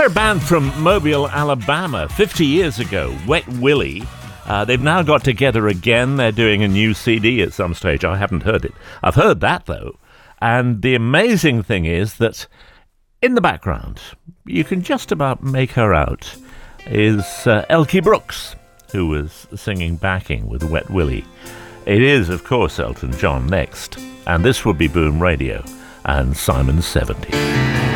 They're a band from Mobile, Alabama. 50 years ago, Wet Willie. They've now got together again. They're doing a new CD at some stage. I haven't heard it. I've heard that, though. And the amazing thing is that in the background, you can just about make her out, is Elkie Brooks, who was singing backing with Wet Willie. It is, of course, Elton John next. And this will be Boom Radio and Simon 70.